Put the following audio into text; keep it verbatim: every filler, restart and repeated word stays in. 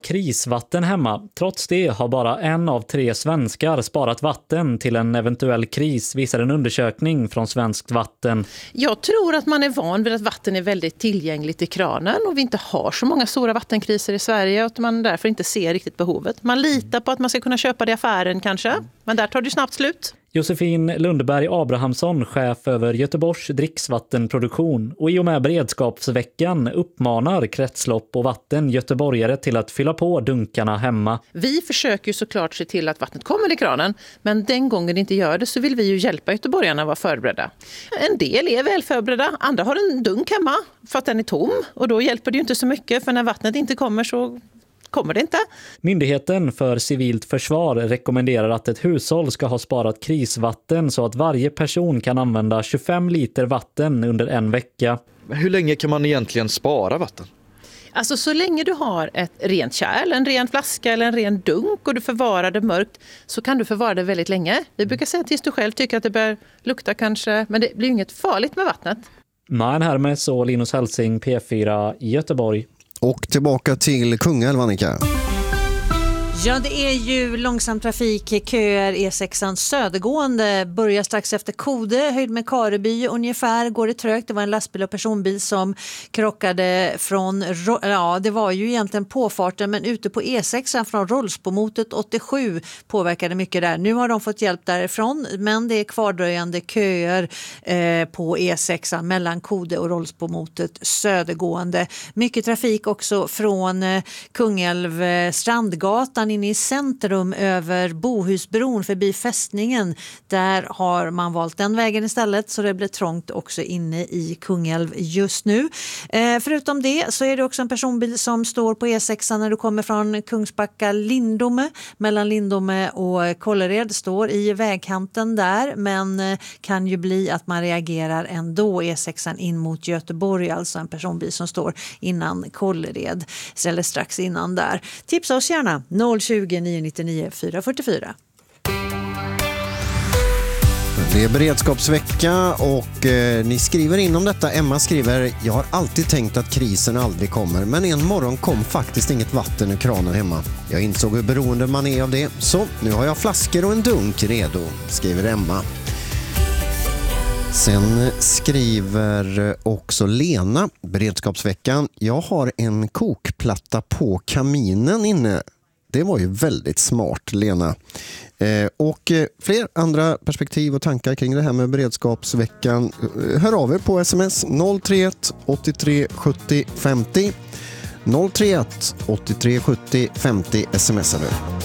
Krisvatten hemma. Trots det har bara en av tre svenskar sparat vatten till en eventuell kris, visar en undersökning från Svenskt Vatten. Jag tror att man är van vid att vatten är väldigt tillgängligt i kranen och vi inte har så många stora vattenkriser i Sverige och att man därför inte ser riktigt behovet. Man litar på att man ska kunna köpa det i affären kanske, men där tar det snabbt slut. Josefin Lundberg Abrahamsson, chef över Göteborgs dricksvattenproduktion, och i och med beredskapsveckan uppmanar kretslopp och vatten göteborgare till att fylla på dunkarna hemma. Vi försöker ju såklart se till att vattnet kommer i kranen, men den gången det inte gör det så vill vi ju hjälpa göteborgarna att vara förberedda. En del är väl förberedda, andra har en dunk hemma för att den är tom och då hjälper det ju inte så mycket, för när vattnet inte kommer så kommer det inte. Myndigheten för civilt försvar rekommenderar att ett hushåll ska ha sparat krisvatten så att varje person kan använda tjugofem liter vatten under en vecka. Hur länge kan man egentligen spara vatten? Alltså så länge du har ett rent kärl, en ren flaska eller en ren dunk och du förvarar det mörkt så kan du förvara det väldigt länge. Vi brukar säga tills du själv tycker att det börjar lukta kanske, men det blir inget farligt med vattnet. Men här med så Linus Hälsing, P fyra i Göteborg. Och tillbaka till Kungälv, Annika. Ja, det är ju långsam trafik, köer, E sexan södergående, börjar strax efter Kode, höjd med Kareby ungefär, går det trögt. Det var en lastbil och personbil som krockade från, ja det var ju egentligen påfarten, men ute på E sexan från Rollsbomotet åttiosju påverkade mycket där. Nu har de fått hjälp därifrån, men det är kvardröjande köer eh, på E sexan mellan Kode och Rollsbomotet södergående. Mycket trafik också från eh, Kungälv eh, Strandgatan in i centrum över Bohusbron förbi fästningen. Där har man valt den vägen istället, så det blir trångt också inne i Kungälv just nu. Eh, förutom det så är det också en personbil som står på E sexan när du kommer från Kungsbacka Lindome. Mellan Lindome och Kållered, står i vägkanten där, men eh, kan ju bli att man reagerar ändå. E sexan in mot Göteborg, alltså en personbil som står innan Kållered eller strax innan där. Tipsa oss gärna noll tjugo, nio nittionio, fyra fyrtiofyra. Det är beredskapsvecka och eh, ni skriver in om detta. Emma skriver: jag har alltid tänkt att krisen aldrig kommer, men en morgon kom faktiskt inget vatten ur kranen hemma. Jag insåg hur beroende man är av det, så nu har jag flaskor och en dunk redo, skriver Emma. Sen skriver också Lena, beredskapsveckan: jag har en kokplatta på kaminen inne. Det var ju väldigt smart, Lena. Eh, och eh, fler andra perspektiv och tankar kring det här med beredskapsveckan, eh, hör av er på sms noll tre ett åttiotre sjuttio femtio. noll tre ett åttiotre sjuttio femtio smsar nu.